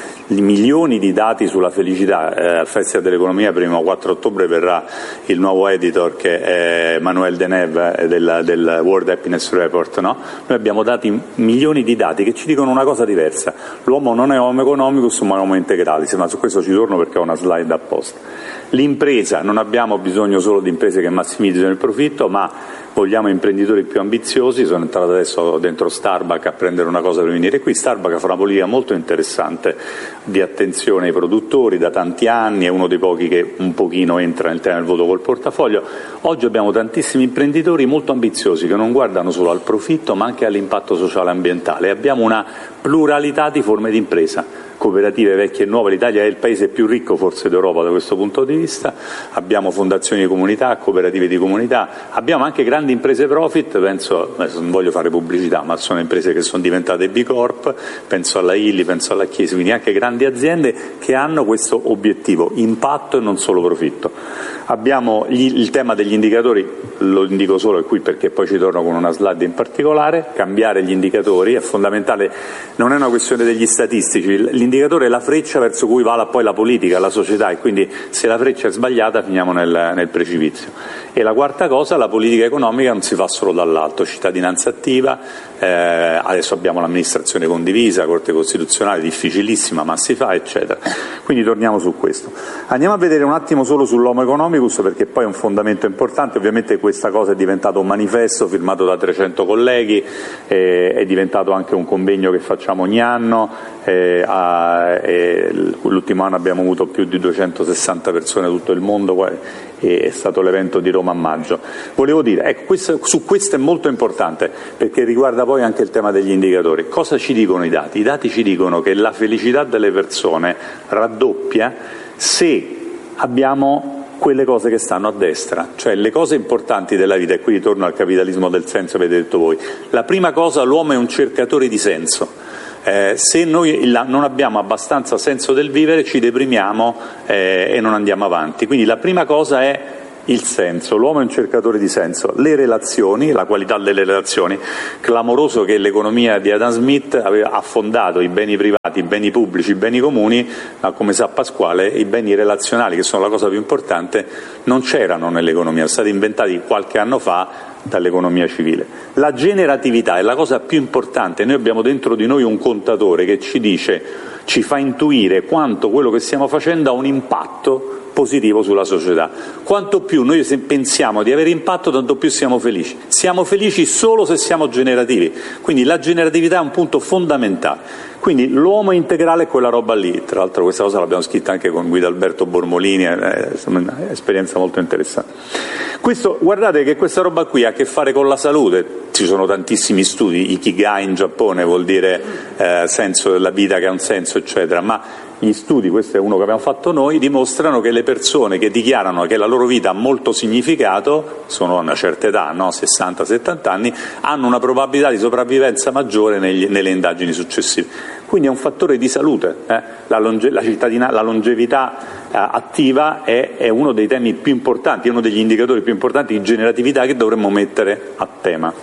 i milioni di dati sulla felicità. Al Festival dell'Economia, primo 4 ottobre, verrà il nuovo editor, che è Manuel Deneuve del World Happiness Report, no? Noi abbiamo milioni di dati che ci dicono una cosa diversa. L'uomo non è homo economicus ma è homo integralis, ma su questo ci torno perché ho una slide apposta. L'impresa, non abbiamo bisogno solo di imprese che massimizzino il profitto, ma vogliamo imprenditori più ambiziosi. Sono entrato adesso dentro Starbucks a prendere una cosa per venire qui. Starbucks fa una politica molto interessante di attenzione ai produttori da tanti anni, è uno dei pochi che un pochino entra nel tema del voto col portafoglio. Oggi abbiamo tantissimi imprenditori molto ambiziosi che non guardano solo al profitto ma anche all'impatto sociale e ambientale. Abbiamo una pluralità di forme di impresa, cooperative vecchie e nuove. L'Italia è il paese più ricco forse d'Europa da questo punto di vista. Abbiamo fondazioni di comunità, cooperative di comunità, abbiamo anche grandi imprese profit, penso, non voglio fare pubblicità, ma sono imprese che sono diventate B Corp, penso alla Illy, penso alla Chiesa, quindi anche grandi aziende che hanno questo obiettivo, impatto e non solo profitto. Abbiamo il tema degli indicatori, lo indico solo qui perché poi ci torno con una slide in particolare. Cambiare gli indicatori è fondamentale, non è una questione degli statistici, l'indicatore è la freccia verso cui va poi la politica, la società, e quindi se la freccia è sbagliata finiamo nel precipizio. E la quarta cosa, la politica economica non si fa solo dall'alto, cittadinanza attiva, adesso abbiamo l'amministrazione condivisa, Corte Costituzionale, difficilissima ma si fa, eccetera. Quindi torniamo su questo. Andiamo a vedere un attimo solo sull'homo economicus, perché poi è un fondamento importante. Ovviamente questa cosa è diventato un manifesto firmato da 300 colleghi, è diventato anche un convegno che facciamo ogni anno l'ultimo anno abbiamo avuto più di 260 persone da tutto il mondo, e è stato l'evento di Roma a maggio. Volevo dire, ecco, su questo è molto importante, perché riguarda poi anche il tema degli indicatori. Cosa ci dicono i dati? I dati ci dicono che la felicità delle persone raddoppia se abbiamo quelle cose che stanno a destra, cioè le cose importanti della vita, e qui ritorno al capitalismo del senso, avete detto voi. La prima cosa, l'uomo è un cercatore di senso. Se noi non abbiamo abbastanza senso del vivere, ci deprimiamo e non andiamo avanti. Quindi la prima cosa è il senso, l'uomo è un cercatore di senso. Le relazioni, la qualità delle relazioni, clamoroso che l'economia di Adam Smith aveva affondato i beni privati, i beni pubblici, i beni comuni, ma come sa Pasquale i beni relazionali, che sono la cosa più importante, non c'erano nell'economia, sono stati inventati qualche anno fa dall'economia civile. La generatività è la cosa più importante. Noi abbiamo dentro di noi un contatore che ci dice, ci fa intuire quanto quello che stiamo facendo ha un impatto positivo sulla società. Quanto più noi pensiamo di avere impatto, tanto più siamo felici. Siamo felici solo se siamo generativi, quindi la generatività è un punto fondamentale. Quindi l'uomo integrale è quella roba lì. Tra l'altro questa cosa l'abbiamo scritta anche con Guido Alberto Bormolini, è un'esperienza molto interessante. Guardate che questa roba qui ha a che fare con la salute. Ci sono tantissimi studi, Ikigai in Giappone vuol dire senso della vita che ha un senso, eccetera, ma gli studi, questo è uno che abbiamo fatto noi, dimostrano che le persone che dichiarano che la loro vita ha molto significato, sono a una certa età, no? 60-70 anni, hanno una probabilità di sopravvivenza maggiore nelle indagini successive. Quindi è un fattore di salute. La longevità attiva è uno dei temi più importanti, è uno degli indicatori più importanti di generatività che dovremmo mettere a tema.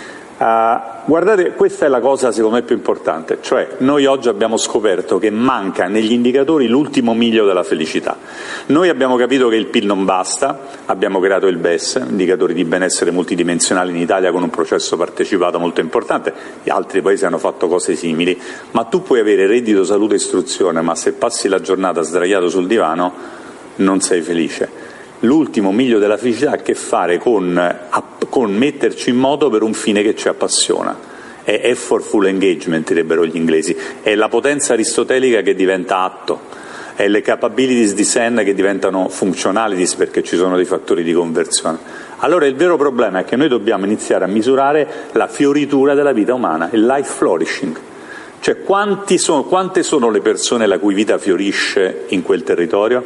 Guardate, questa è la cosa secondo me più importante, cioè noi oggi abbiamo scoperto che manca negli indicatori l'ultimo miglio della felicità. Noi abbiamo capito che il PIL non basta, abbiamo creato il BES, indicatori di benessere multidimensionali in Italia con un processo partecipato molto importante, gli altri paesi hanno fatto cose simili, ma tu puoi avere reddito, salute e istruzione, ma se passi la giornata sdraiato sul divano non sei felice. L'ultimo miglio della felicità ha a che fare con metterci in moto per un fine che ci appassiona. È effortful engagement, direbbero gli inglesi. È la potenza aristotelica che diventa atto. È le capabilities di Sen che diventano functionalities perché ci sono dei fattori di conversione. Allora il vero problema è che noi dobbiamo iniziare a misurare la fioritura della vita umana, il life flourishing. Cioè quante sono le persone la cui vita fiorisce in quel territorio?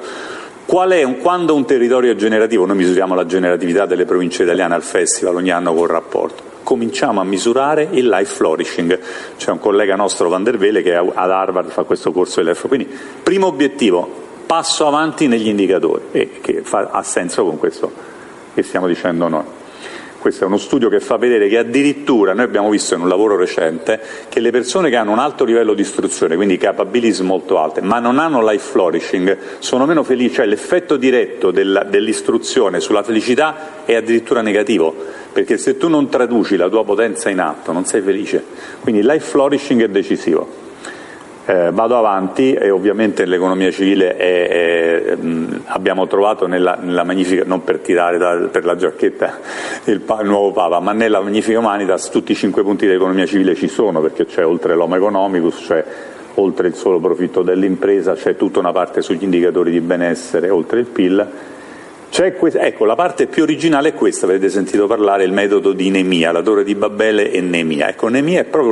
Quando un territorio è generativo, noi misuriamo la generatività delle province italiane al festival ogni anno col rapporto, cominciamo a misurare il life flourishing. C'è un collega nostro, Van der Vele, che ad Harvard fa questo corso di life. Quindi, primo obiettivo, passo avanti negli indicatori, e che ha senso con questo che stiamo dicendo noi. Questo è uno studio che fa vedere che addirittura, noi abbiamo visto in un lavoro recente, che le persone che hanno un alto livello di istruzione, quindi capabilities molto alte, ma non hanno life flourishing, sono meno felici, cioè l'effetto diretto dell'istruzione sulla felicità è addirittura negativo, perché se tu non traduci la tua potenza in atto non sei felice. Quindi life flourishing è decisivo. Vado avanti, e ovviamente l'economia civile abbiamo trovato nella magnifica, non per tirare per la giacchetta il nuovo Papa, ma nella Magnifica Humanitas tutti i 5 punti dell'economia civile ci sono, perché c'è oltre l'homo economicus, c'è oltre il solo profitto dell'impresa, c'è tutta una parte sugli indicatori di benessere, oltre il PIL. Ecco, la parte più originale è questa, avete sentito parlare, il metodo di Nemia, la torre di Babele e Nemia. Ecco, Nemia è proprio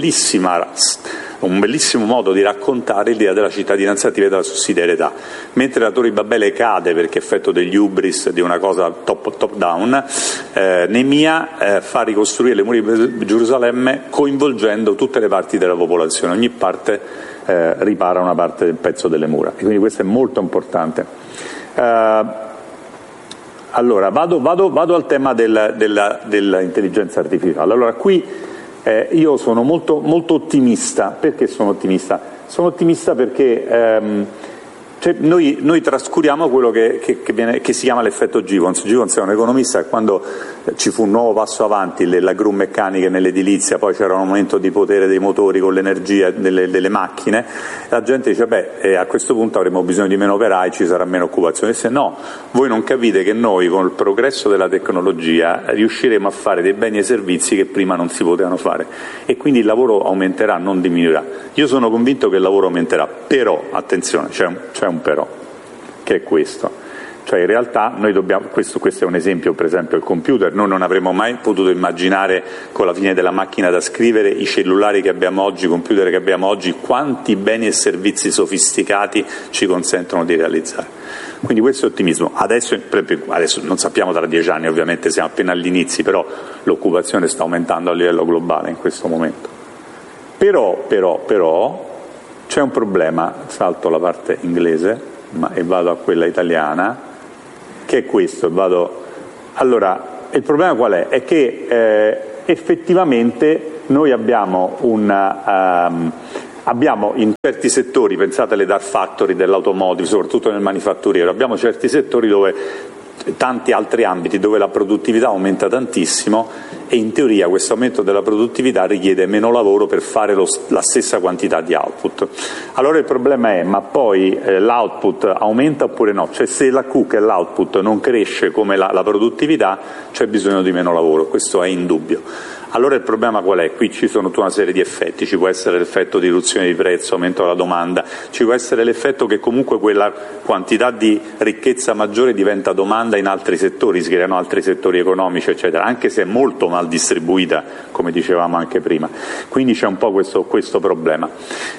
un bellissimo modo di raccontare l'idea della cittadinanza attiva e della sussidiarietà. Mentre la torre di Babele cade perché è effetto degli hubris di una cosa top down, Nemia fa ricostruire le mura di Gerusalemme coinvolgendo tutte le parti della popolazione, ogni parte ripara una parte del pezzo delle mura, e quindi questo è molto importante. Allora, vado al tema dell'intelligenza artificiale. Allora, qui io sono molto ottimista. Perché sono ottimista? Sono ottimista perché Cioè, noi trascuriamo quello che si chiama l'effetto Givons. Givons è un economista che quando ci fu un nuovo passo avanti, la gru meccanica nell'edilizia, poi c'era un aumento di potere dei motori con l'energia delle macchine, la gente dice a questo punto avremo bisogno di meno operai, ci sarà meno occupazione. E se no, voi non capite che noi con il progresso della tecnologia riusciremo a fare dei beni e servizi che prima non si potevano fare, e quindi il lavoro aumenterà, non diminuirà. Io sono convinto che il lavoro aumenterà, però, attenzione, c'è un però, che è questo. Cioè in realtà noi dobbiamo, questo è un esempio, per esempio il computer, noi non avremmo mai potuto immaginare con la fine della macchina da scrivere, i cellulari che abbiamo oggi, i computer che abbiamo oggi, quanti beni e servizi sofisticati ci consentono di realizzare. Quindi questo è ottimismo. Adesso non sappiamo tra 10 anni, ovviamente siamo appena agli inizi, però l'occupazione sta aumentando a livello globale in questo momento. Però c'è un problema, salto la parte inglese e vado a quella italiana, che è questo. Allora, il problema qual è? È che effettivamente noi abbiamo in certi settori, pensate alle dark factory dell'automotive, soprattutto nel manifatturiero, abbiamo certi settori tanti altri ambiti dove la produttività aumenta tantissimo, e in teoria questo aumento della produttività richiede meno lavoro per fare la stessa quantità di output. Allora il problema è, ma poi l'output aumenta oppure no? Cioè se la Q, che è l'output, non cresce come la produttività, c'è bisogno di meno lavoro, questo è indubbio. Allora il problema qual è? Qui ci sono tutta una serie di effetti, ci può essere l'effetto di riduzione di prezzo, aumento della domanda, ci può essere l'effetto che comunque quella quantità di ricchezza maggiore diventa domanda in altri settori, si creano altri settori economici, eccetera, anche se è molto mal distribuita, come dicevamo anche prima. Quindi c'è un po' questo problema.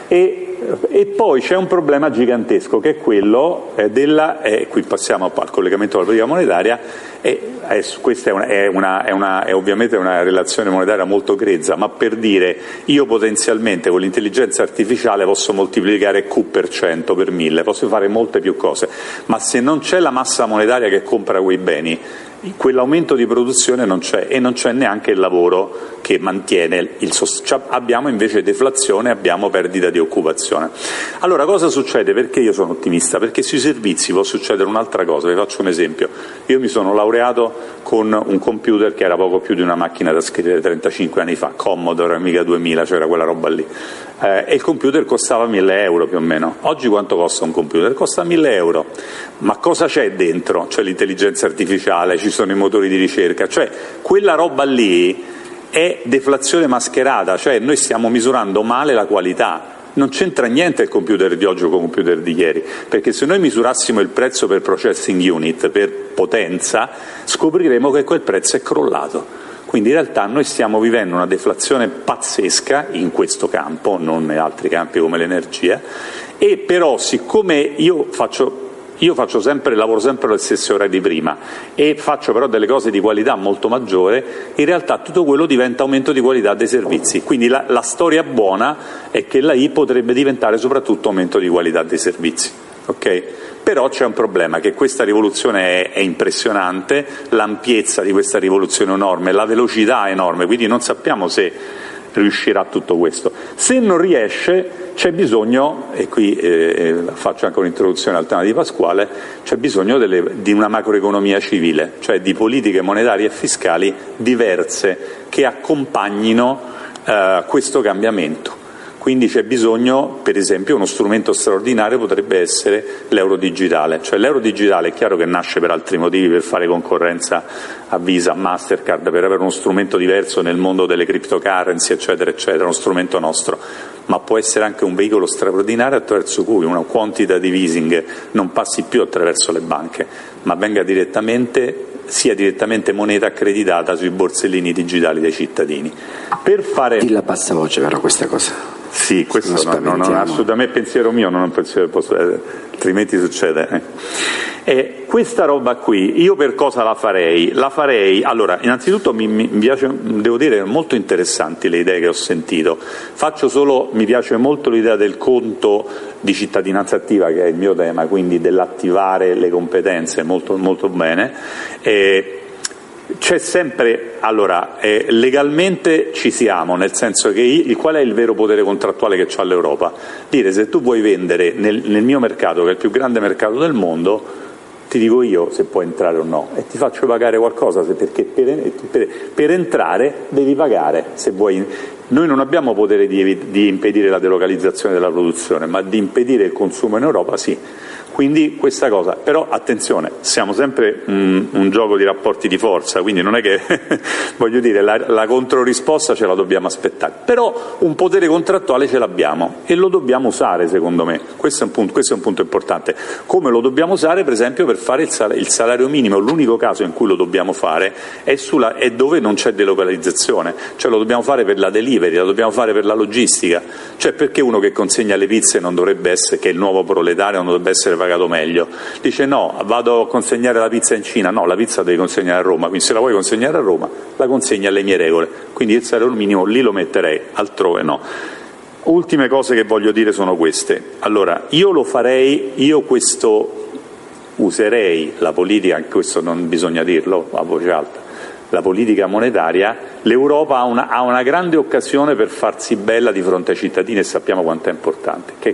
E poi c'è un problema gigantesco, che è quello qui passiamo al collegamento alla politica monetaria, questa è ovviamente una relazione monetaria molto grezza, ma per dire, io potenzialmente con l'intelligenza artificiale posso moltiplicare Q per 100, per 1000, posso fare molte più cose, ma se non c'è la massa monetaria che compra quei beni, quell'aumento di produzione non c'è, e non c'è neanche il lavoro che mantiene abbiamo invece deflazione, abbiamo perdita di occupazione. Allora cosa succede? Perché io sono ottimista? Perché sui servizi può succedere un'altra cosa. Vi faccio un esempio: io mi sono laureato con un computer che era poco più di una macchina da scrivere 35 anni fa, Commodore Amiga 2000, c'era quella roba lì, e il computer costava 1.000 euro più o meno. Oggi quanto costa un computer? Costa 1.000 euro. Ma cosa c'è dentro? C'è l'intelligenza artificiale, ci sono i motori di ricerca, cioè quella roba lì è deflazione mascherata, cioè noi stiamo misurando male la qualità. Non c'entra niente il computer di oggi con il computer di ieri, perché se noi misurassimo il prezzo per processing unit, per potenza, scopriremo che quel prezzo è crollato. Quindi in realtà noi stiamo vivendo una deflazione pazzesca in questo campo, non in altri campi come l'energia, e però siccome io lavoro sempre alle stesse ore di prima e faccio però delle cose di qualità molto maggiore, in realtà tutto quello diventa aumento di qualità dei servizi. Quindi la storia buona è che la I potrebbe diventare soprattutto aumento di qualità dei servizi. Okay? Però c'è un problema, che questa rivoluzione è impressionante, l'ampiezza di questa rivoluzione è enorme, la velocità è enorme, quindi non sappiamo se riuscirà tutto questo. Se non riesce c'è bisogno, e qui faccio anche un'introduzione al tema di Pasquale, c'è bisogno di una macroeconomia civile, cioè di politiche monetarie e fiscali diverse che accompagnino questo cambiamento. Quindi c'è bisogno, per esempio, uno strumento straordinario potrebbe essere l'euro digitale. Cioè l'euro digitale è chiaro che nasce per altri motivi, per fare concorrenza a Visa, a Mastercard, per avere uno strumento diverso nel mondo delle cryptocurrency, eccetera, eccetera, uno strumento nostro, ma può essere anche un veicolo straordinario attraverso cui una quantitative easing non passi più attraverso le banche, ma sia direttamente moneta accreditata sui borsellini digitali dei cittadini. Per fare... Dilla passavoce però questa cosa. Sì, questo non è assolutamente pensiero mio, non è un pensiero altrimenti succede. Questa roba qui, io per cosa la farei? Allora, innanzitutto mi piace, devo dire, molto interessanti le idee che ho sentito. Mi piace molto l'idea del conto di cittadinanza attiva, che è il mio tema, quindi dell'attivare le competenze, molto, molto bene. C'è sempre, allora, legalmente ci siamo, nel senso che qual è il vero potere contrattuale che c'ha l'Europa? Dire, se tu vuoi vendere nel mio mercato, che è il più grande mercato del mondo, ti dico io se puoi entrare o no, e ti faccio pagare qualcosa, perché per entrare devi pagare, se vuoi. Noi non abbiamo potere di impedire la delocalizzazione della produzione, ma di impedire il consumo in Europa sì. Quindi questa cosa, però attenzione, siamo sempre un gioco di rapporti di forza, quindi non è che voglio dire la controrisposta ce la dobbiamo aspettare, però un potere contrattuale ce l'abbiamo e lo dobbiamo usare, secondo me. Questo è un punto importante. Come lo dobbiamo usare, per esempio, per fare il salario minimo. L'unico caso in cui lo dobbiamo fare è dove non c'è delocalizzazione, cioè lo dobbiamo fare per la delivery, lo dobbiamo fare per la logistica. Cioè, perché uno che consegna le pizze non dovrebbe essere, che è il nuovo proletario, non dovrebbe essere pagato meglio? Dice no, vado a consegnare la pizza in Cina. No, la pizza devi consegnare a Roma, quindi se la vuoi consegnare a Roma la consegni alle mie regole, quindi il salario minimo lì lo metterei, altrove no. Ultime cose che voglio dire sono queste. Allora, io lo farei, userei la politica, anche questo non bisogna dirlo a voce alta, la politica monetaria. L'Europa ha una grande occasione per farsi bella di fronte ai cittadini, e sappiamo quanto è importante, che